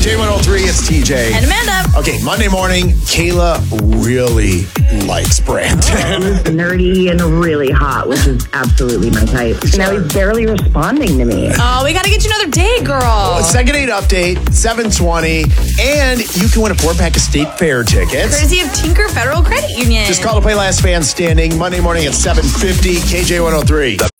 J103, it's TJ. And Amanda. Okay, Monday morning, Kayla really likes Brandon. He's nerdy and really hot, which is absolutely my type. Now he's barely responding to me. Oh, we got to get you another date, girl. Second date update, 7:20, and you can win a 4-pack of State Fair tickets. Courtesy of Tinker Federal Credit Union. Just call to play Last Man Standing, Monday morning at 7:50, KJ103.